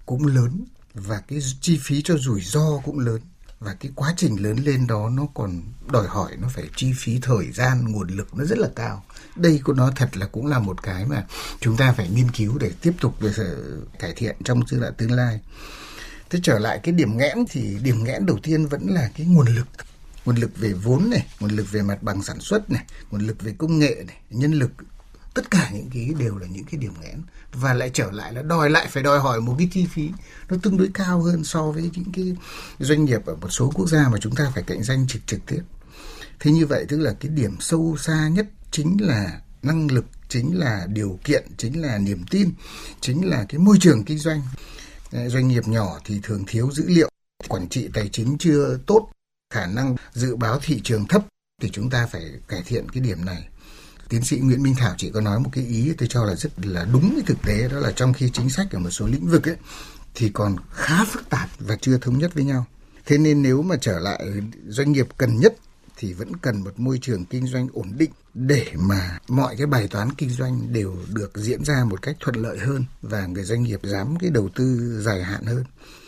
cũng lớn, và cái chi phí cho rủi ro cũng lớn, và cái quá trình lớn lên đó nó còn đòi hỏi nó phải chi phí thời gian, nguồn lực nó rất là cao. Đây của nó thật là cũng là một cái mà chúng ta phải nghiên cứu để tiếp tục để cải thiện trong giai đoạn tương lai. Thế trở lại cái điểm nghẽn thì điểm nghẽn đầu tiên vẫn là cái nguồn lực về vốn này, nguồn lực về mặt bằng sản xuất này, nguồn lực về công nghệ này, nhân lực. Tất cả những cái đều là những cái điểm nghẽn, và lại trở lại là phải đòi hỏi một cái chi phí nó tương đối cao hơn so với những cái doanh nghiệp ở một số quốc gia mà chúng ta phải cạnh tranh trực tiếp. Thế như vậy tức là cái điểm sâu xa nhất chính là năng lực, chính là điều kiện, chính là niềm tin, chính là cái môi trường kinh doanh. Doanh nghiệp nhỏ thì thường thiếu dữ liệu, quản trị tài chính chưa tốt, khả năng dự báo thị trường thấp, thì chúng ta phải cải thiện cái điểm này. Tiến sĩ Nguyễn Minh Thảo chỉ có nói một cái ý tôi cho là rất là đúng với thực tế, đó là trong khi chính sách ở một số lĩnh vực ấy thì còn khá phức tạp và chưa thống nhất với nhau. Thế nên nếu mà trở lại doanh nghiệp cần nhất thì vẫn cần một môi trường kinh doanh ổn định để mà mọi cái bài toán kinh doanh đều được diễn ra một cách thuận lợi hơn và người doanh nghiệp dám cái đầu tư dài hạn hơn.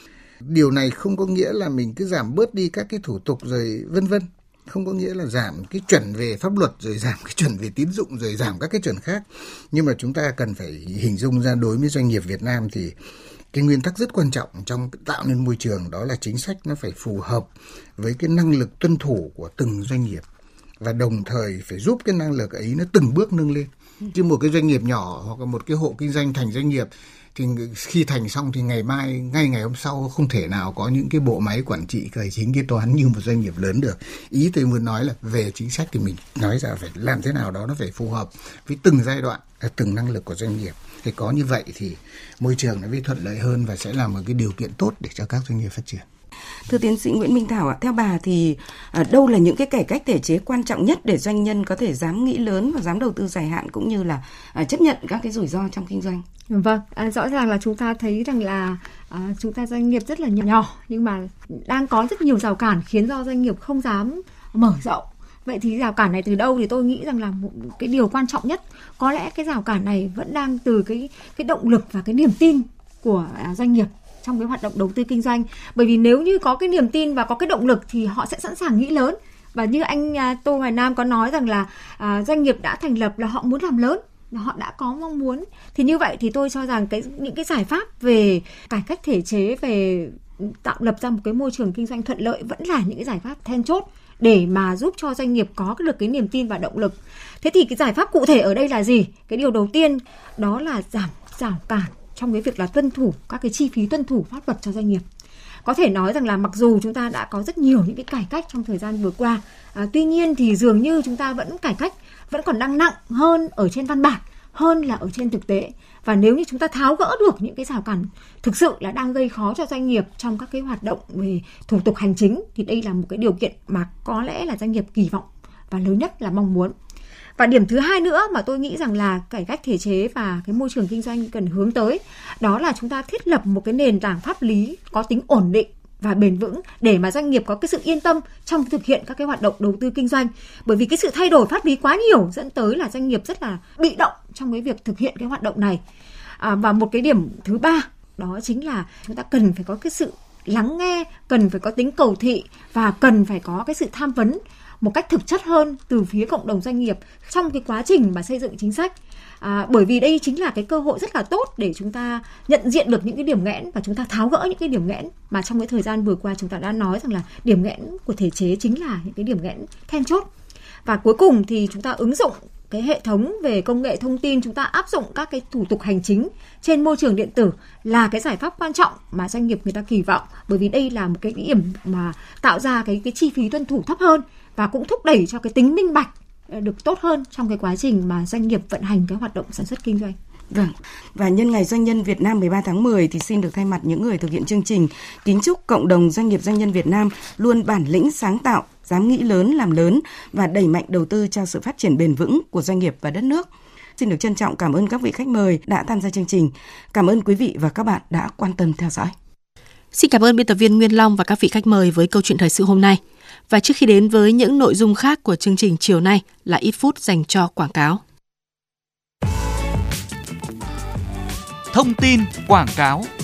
Điều này không có nghĩa là mình cứ giảm bớt đi các cái thủ tục rồi vân vân. Không có nghĩa là giảm cái chuẩn về pháp luật rồi giảm cái chuẩn về tín dụng rồi giảm các cái chuẩn khác. Nhưng mà chúng ta cần phải hình dung ra đối với doanh nghiệp Việt Nam thì cái nguyên tắc rất quan trọng trong tạo nên môi trường đó là chính sách nó phải phù hợp với cái năng lực tuân thủ của từng doanh nghiệp, và đồng thời phải giúp cái năng lực ấy nó từng bước nâng lên. Chứ một cái doanh nghiệp nhỏ hoặc là một cái hộ kinh doanh thành doanh nghiệp thì khi thành xong thì ngay ngày hôm sau không thể nào có những cái bộ máy quản trị tài chính kế toán như một doanh nghiệp lớn được. Ý tôi muốn nói là về chính sách thì mình nói ra phải làm thế nào đó nó phải phù hợp với từng giai đoạn, từng năng lực của doanh nghiệp. Thì có như vậy thì môi trường nó mới thuận lợi hơn và sẽ là một cái điều kiện tốt để cho các doanh nghiệp phát triển. Thưa tiến sĩ Nguyễn Minh Thảo ạ, theo bà thì đâu là những cái cải cách thể chế quan trọng nhất để doanh nhân có thể dám nghĩ lớn và dám đầu tư dài hạn cũng như là chấp nhận các cái rủi ro trong kinh doanh? Vâng, rõ ràng là chúng ta thấy rằng là chúng ta doanh nghiệp rất là nhỏ nhưng mà đang có rất nhiều rào cản khiến cho doanh nghiệp không dám mở rộng. Vậy thì rào cản này từ đâu? Thì tôi nghĩ rằng là một cái điều quan trọng nhất, có lẽ cái rào cản này vẫn đang từ cái động lực và cái niềm tin của doanh nghiệp trong cái hoạt động đầu tư kinh doanh. Bởi vì nếu như có cái niềm tin và có cái động lực thì họ sẽ sẵn sàng nghĩ lớn. Và như anh Tô Hoài Nam có nói rằng là doanh nghiệp đã thành lập là họ muốn làm lớn, họ đã có mong muốn. Thì như vậy thì tôi cho rằng những cái giải pháp về cải cách thể chế, về tạo lập ra một cái môi trường kinh doanh thuận lợi vẫn là những cái giải pháp then chốt để mà giúp cho doanh nghiệp có được cái niềm tin và động lực. Thế thì cái giải pháp cụ thể ở đây là gì? Cái điều đầu tiên đó là giảm rào cản trong cái việc là tuân thủ các cái chi phí tuân thủ pháp luật cho doanh nghiệp. Có thể nói rằng là mặc dù chúng ta đã có rất nhiều những cái cải cách trong thời gian vừa qua, tuy nhiên thì dường như chúng ta vẫn cải cách vẫn còn đang nặng hơn ở trên văn bản hơn là ở trên thực tế. Và nếu như chúng ta tháo gỡ được những cái rào cản thực sự là đang gây khó cho doanh nghiệp trong các cái hoạt động về thủ tục hành chính thì đây là một cái điều kiện mà có lẽ là doanh nghiệp kỳ vọng và lớn nhất là mong muốn. Và điểm thứ hai nữa mà tôi nghĩ rằng là cải cách thể chế và cái môi trường kinh doanh cần hướng tới đó là chúng ta thiết lập một cái nền tảng pháp lý có tính ổn định và bền vững để mà doanh nghiệp có cái sự yên tâm trong thực hiện các cái hoạt động đầu tư kinh doanh. Bởi vì cái sự thay đổi pháp lý quá nhiều dẫn tới là doanh nghiệp rất là bị động trong cái việc thực hiện cái hoạt động này. Và một cái điểm thứ ba đó chính là chúng ta cần phải có cái sự lắng nghe, cần phải có tính cầu thị và cần phải có cái sự tham vấn một cách thực chất hơn từ phía cộng đồng doanh nghiệp trong cái quá trình mà xây dựng chính sách. Bởi vì đây chính là cái cơ hội rất là tốt để chúng ta nhận diện được những cái điểm nghẽn và chúng ta tháo gỡ những cái điểm nghẽn mà trong cái thời gian vừa qua chúng ta đã nói rằng là điểm nghẽn của thể chế chính là những cái điểm nghẽn then chốt. Và cuối cùng thì chúng ta ứng dụng cái hệ thống về công nghệ thông tin, chúng ta áp dụng các cái thủ tục hành chính trên môi trường điện tử là cái giải pháp quan trọng mà doanh nghiệp người ta kỳ vọng, bởi vì đây là một cái điểm mà tạo ra cái chi phí tuân thủ thấp hơn và cũng thúc đẩy cho cái tính minh bạch được tốt hơn trong cái quá trình mà doanh nghiệp vận hành cái hoạt động sản xuất kinh doanh. Vâng, và nhân ngày Doanh nhân Việt Nam 13 tháng 10 thì xin được thay mặt những người thực hiện chương trình kính chúc cộng đồng doanh nghiệp doanh nhân Việt Nam luôn bản lĩnh sáng tạo, dám nghĩ lớn làm lớn và đẩy mạnh đầu tư cho sự phát triển bền vững của doanh nghiệp và đất nước. Xin được trân trọng cảm ơn các vị khách mời đã tham gia chương trình. Cảm ơn quý vị và các bạn đã quan tâm theo dõi. Xin cảm ơn biên tập viên Nguyên Long và các vị khách mời với câu chuyện thời sự hôm nay. Và trước khi đến với những nội dung khác của chương trình chiều nay là ít phút dành cho quảng cáo. Thông tin quảng cáo.